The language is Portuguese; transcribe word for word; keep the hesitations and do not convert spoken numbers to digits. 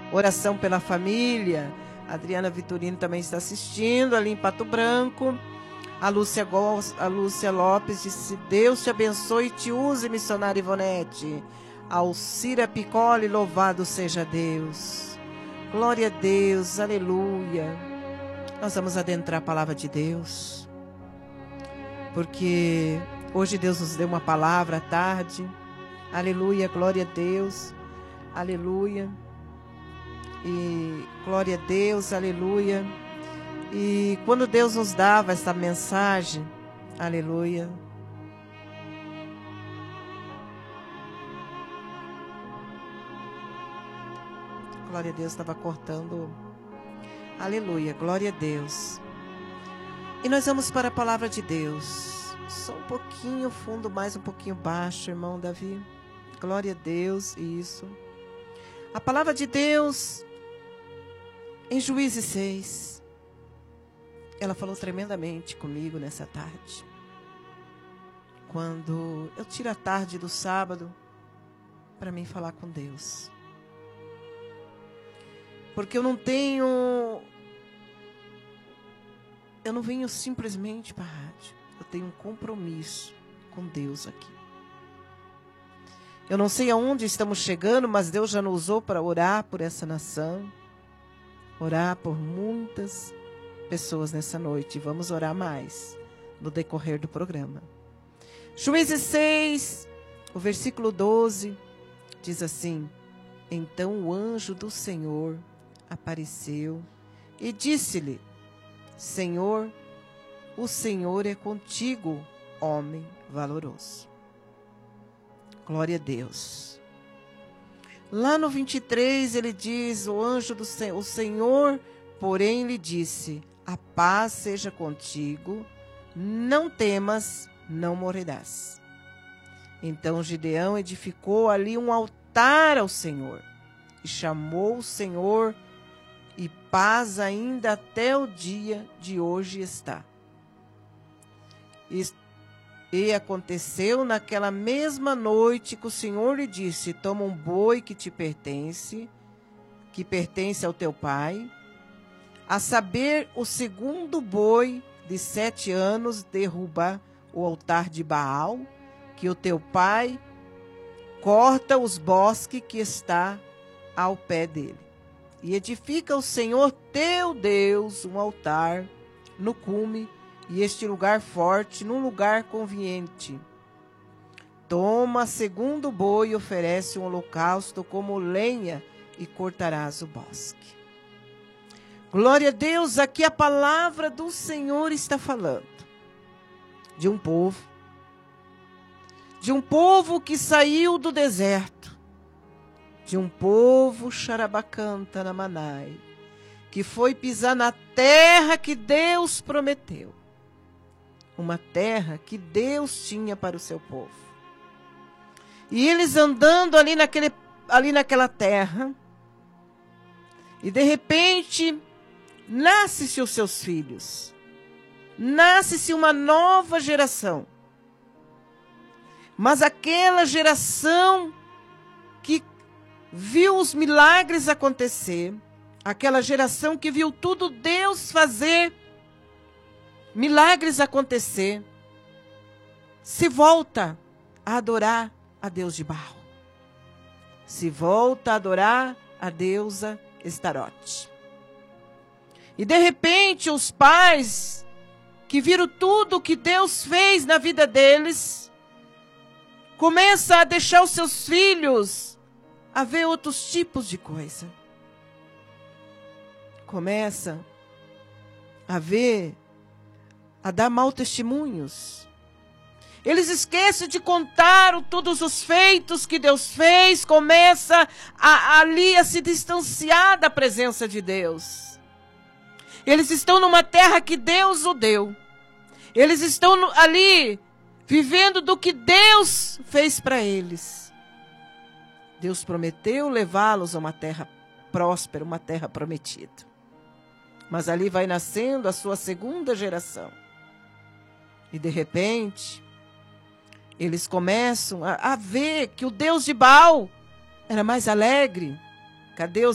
Oração pela família. A Adriana Vitorino também está assistindo, ali em Pato Branco. A Lúcia, Gos, a Lúcia Lopes disse: Deus te abençoe e te use, missionária Ivonete. Alcira Piccoli, louvado seja Deus. Glória a Deus, aleluia. Nós vamos adentrar a palavra de Deus, porque hoje Deus nos deu uma palavra à tarde. Aleluia, glória a Deus, aleluia. E glória a Deus, aleluia. E quando Deus nos dava essa mensagem, aleluia, glória a Deus, estava cortando, aleluia, glória a Deus. E nós vamos para a palavra de Deus, só um pouquinho fundo, mais um pouquinho baixo, irmão Davi, glória a Deus, isso. A palavra de Deus, em Juízes seis, ela falou tremendamente comigo nessa tarde. Quando eu tiro a tarde do sábado para mim falar com Deus. Porque eu não tenho... Eu não venho simplesmente para a rádio. Eu tenho um compromisso com Deus aqui. Eu não sei aonde estamos chegando, mas Deus já nos usou para orar por essa nação. Orar por muitas pessoas nessa noite. Vamos orar mais no decorrer do programa. Juízes seis, o versículo doze, diz assim: Então o anjo do Senhor apareceu e disse-lhe: Senhor, o Senhor é contigo, homem valoroso. Glória a Deus. Lá no vinte e três ele diz: o anjo do Senhor, o Senhor, porém, lhe disse: a paz seja contigo, não temas, não morrerás. Então Gideão edificou ali um altar ao Senhor e chamou o Senhor, e paz ainda até o dia de hoje está. E, e aconteceu naquela mesma noite que o Senhor lhe disse: toma um boi que te pertence, que pertence ao teu pai, a saber, o segundo boi de sete anos derruba o altar de Baal, que o teu pai corta os bosques que está ao pé dele. E edifica o Senhor teu Deus um altar no cume, e este lugar forte num lugar conveniente. Toma segundo boi e oferece um holocausto como lenha, e cortarás o bosque. Glória a Deus, aqui a palavra do Senhor está falando de um povo, de um povo que saiu do deserto, de um povo xarabacanta na Manai, que foi pisar na terra que Deus prometeu, uma terra que Deus tinha para o seu povo. E eles andando ali, naquele, ali naquela terra, e de repente nasce-se os seus filhos, nasce-se uma nova geração. Mas aquela geração que viu os milagres acontecer, aquela geração que viu tudo Deus fazer, milagres acontecer, se volta a adorar a Deus de Baal. Se volta a adorar a deusa Estarote. E de repente os pais que viram tudo que Deus fez na vida deles, começam a deixar os seus filhos a ver outros tipos de coisa. Começa a ver, a dar maus testemunhos. Eles esquecem de contar todos os feitos que Deus fez, começa a, ali a se distanciar da presença de Deus. Eles estão numa terra que Deus o deu. Eles estão no, ali vivendo do que Deus fez para eles. Deus prometeu levá-los a uma terra próspera, uma terra prometida. Mas ali vai nascendo a sua segunda geração. E de repente, eles começam a, a ver que o Deus de Baal era mais alegre. Cadê os